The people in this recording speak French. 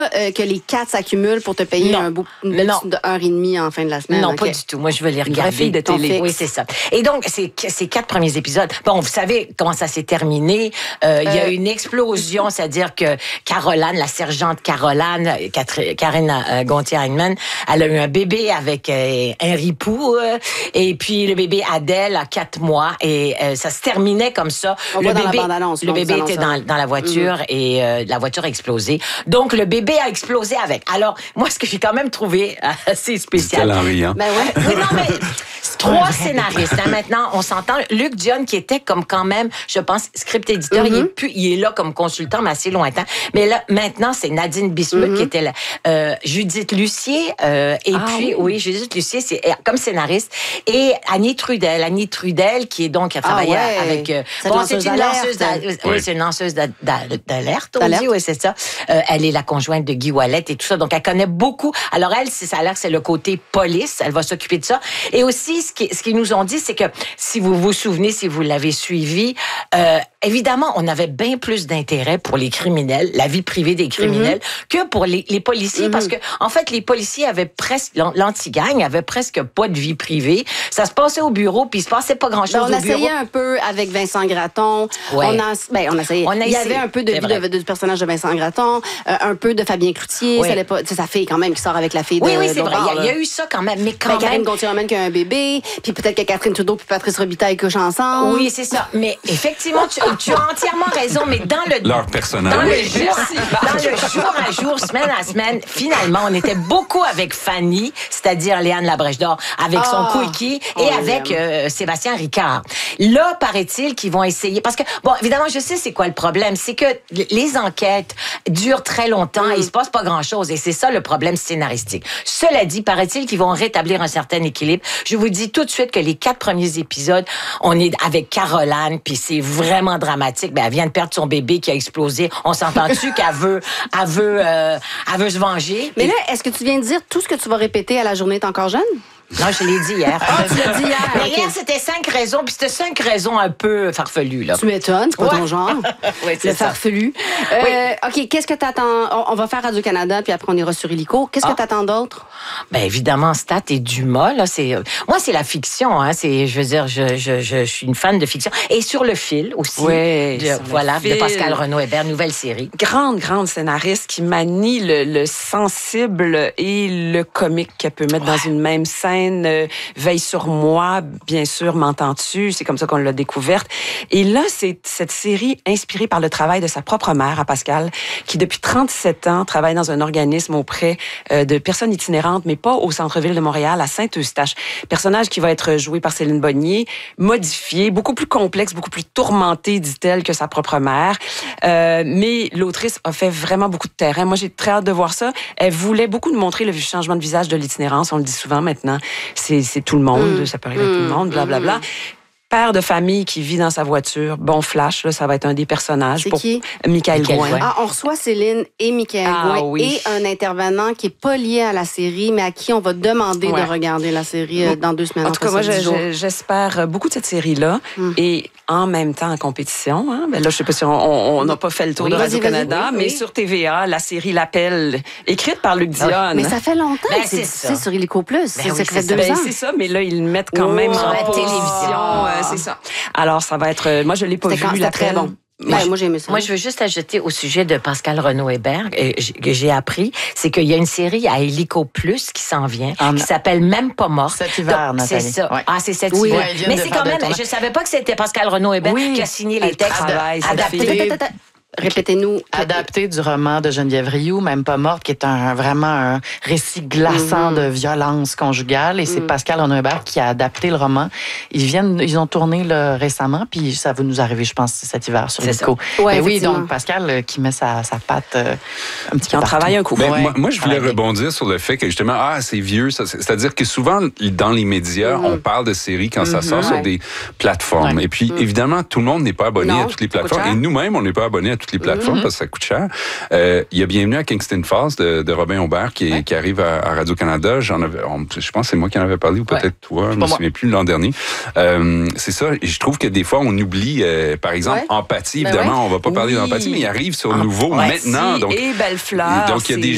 que les 4 s'accumulent pour te payer une bourse de 1h30 en fin de la semaine. Non, pas du tout. Moi, je veux les regarder. De télé. Oui, c'est ça. Et donc, ces 4 premiers épisodes, bon, vous savez comment ça s'est terminé. Il y a une explosion, c'est-à-dire que Caroline, la sergente Caroline, Karine Gontier-Heinemann, elle a eu un bébé avec un ripou, et puis le bébé Adèle a 4 mois, et ça se terminait comme ça. Le bébé était dans la voiture, et la voiture a explosé. Donc, le bébé a explosé avec. Alors, moi, ce que j'ai quand même trouvé assez spécial. C'est riant. Ben ouais. Oui, non, mais 3 scénaristes. Hein, maintenant, on s'entend. Luc Dion, qui était comme quand même, je pense, script éditeur, il est là comme consultant, mais assez lointain. Mais là, maintenant, c'est Nadine Bismuth qui était là. Judith Lucier, Judith Lucier, c'est comme scénariste. Et Annie Trudel, qui est donc, a travaillé avec... c'est une lanceuse d'alerte. Oui, c'est une lanceuse d'alerte, on dit. Oui, c'est ça. Elle est la conjointe de Guy Ouellet et tout ça. Donc, elle connaît beaucoup. Alors, elle, ça a l'air que c'est le côté police. Elle va s'occuper de ça. Et aussi, ce qu'ils nous ont dit, c'est que, si vous vous souvenez, si vous l'avez suivi, évidemment, on avait bien plus d'intérêt pour les criminels, la vie privée des criminels, que pour les policiers. Parce que, en fait, les policiers avaient presque, l'anti-gang avait presque pas de vie privée. Ça se passait au bureau, puis il se passait pas grand-chose au bureau. On essayait un peu avec Vincent Gratton. Ouais. On essayait. Il y avait un peu de vie du personnage de Vincent Gratton, un peu de Fabien Cloutier. Oui. C'est sa fille quand même qui sort avec la fille de... Oui, c'est vrai. Il y a eu ça quand même. Mais quand même... Karine Gontier-Heinemann qui a un bébé, puis peut-être que Catherine Trudeau puis Patrice Robitaille couchent ensemble. Oui, c'est ça. Mais effectivement, tu as entièrement raison. Mais dans le... Leur personnage. Dans le jour à jour, semaine à semaine, finalement, on était beaucoup avec Fanny, c'est-à-dire Léane Labrèche d'Or, avec son quickie, et avec Sébastien Ricard. Là, paraît-il qu'ils vont essayer... Parce que, bon, évidemment, je sais c'est quoi le problème. C'est que les enquêtes durent très longtemps et il se passe pas grand-chose. Et c'est ça le problème scénaristique. Cela dit, paraît-il qu'ils vont rétablir un certain équilibre. Je vous dis tout de suite que les 4 premiers épisodes, on est avec Caroline, puis c'est vraiment dramatique. Ben, elle vient de perdre son bébé qui a explosé. On s'entend-tu qu'elle veut se venger? Mais là, est-ce que tu viens de dire tout ce que tu vas répéter à la journée est encore jeune? Non, je l'ai dit hier. Tu l'as dit hier. Mais hier, c'était 5 raisons, puis c'était 5 raisons un peu farfelues, là. Tu m'étonnes, c'est pas ton genre. Oui, c'est le ça. farfelu. OK, qu'est-ce que t'attends? On va faire Radio-Canada, puis après, on ira sur Illico. Qu'est-ce que t'attends d'autre? Ben, évidemment, Stat et Dumas, là, moi, c'est la fiction, hein. Je veux dire, je suis une fan de fiction. Et Sur le fil aussi. Oui. De Pascal Renaud-Hébert, nouvelle série. Grande scénariste qui manie le sensible et le comique qu'elle peut mettre dans une même scène. Veille sur moi, bien sûr, m'entends-tu? C'est comme ça qu'on l'a découverte. Et là, c'est cette série inspirée par le travail de sa propre mère, à Pascal, qui depuis 37 ans travaille dans un organisme auprès de personnes itinérantes, mais pas au centre-ville de Montréal, à Saint-Eustache. Personnage qui va être joué par Céline Bonnier, modifié, beaucoup plus complexe, beaucoup plus tourmenté, dit-elle, que sa propre mère. Mais l'autrice a fait vraiment beaucoup de terrain. Moi, j'ai très hâte de voir ça. Elle voulait beaucoup nous montrer le changement de visage de l'itinérance. On le dit souvent maintenant. C'est tout le monde, ça peut arriver à tout le monde, blablabla. Père de famille qui vit dans sa voiture, bon flash, là, ça va être un des personnages. C'est qui? Michael Gouin. On reçoit Céline et Michael Gouin et un intervenant qui est pas lié à la série, mais à qui on va demander de regarder la série dans 2 semaines. En tout cas, moi, j'espère beaucoup de cette série-là. Et en même temps, en compétition, hein, ben là, je sais pas si on n'a pas fait le tour de Radio-Canada, mais sur TVA, la série L'Appel, écrite par Luc Dion. Mais ça fait longtemps que c'est ça. Sur Illico Plus. Ça fait 2 ans. C'est ça, mais là, ils le mettent quand même sur en la télévision. C'est ça. Alors, ça va être... Moi, je l'ai pas vu, C'était très bon. Moi, j'ai aimé ça. Moi, je veux juste ajouter au sujet de Pascal Renaud-Hébert, que j'ai appris, c'est qu'il y a une série à Illico Plus qui s'en vient, qui s'appelle Même pas morte. Cet hiver, Nathalie. C'est ça. Ouais. Ah, c'est cet hiver. Ouais, mais c'est quand même, je savais pas que c'était Pascal Renaud-Hébert qui a signé les textes adaptés. Répétez-nous. Adapté du roman de Geneviève Rioux, Même pas morte, qui est vraiment un récit glaçant de violence conjugale. Et c'est Pascal Renaud-Hébert qui a adapté le roman. Ils ont tourné récemment, puis ça va nous arriver, je pense, cet hiver sur Illico. Oui, donc Pascal qui met sa patte un petit peu partout. Travaille un coup. Moi, je voulais rebondir sur le fait que justement, c'est vieux. C'est-à-dire que souvent, dans les médias, on parle de séries quand ça sort sur des plateformes. Et puis, évidemment, tout le monde n'est pas abonné à toutes les plateformes. Et nous-mêmes, on n'est pas abonnés à toutes les plateformes parce que ça coûte cher. Il y a Bienvenue à Kingston Falls de Robin Aubert qui arrive à Radio-Canada. Je pense que c'est moi qui en avais parlé ou peut-être toi, je ne me souviens plus l'an dernier. C'est ça. Et je trouve que des fois, on oublie, par exemple, Empathie. Évidemment, on ne va pas parler d'Empathie, mais il arrive sur Nouveau maintenant. Donc, et Belle Fleur. Donc, il y a des